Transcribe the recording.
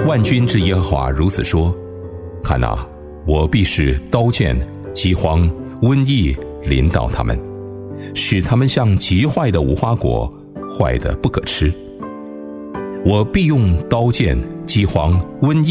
万军之耶和华如此说：看哪，我必使刀剑、饥荒、瘟疫临到他们，使他们像极坏的无花果，坏得不可吃。我必用刀剑、饥荒、瘟疫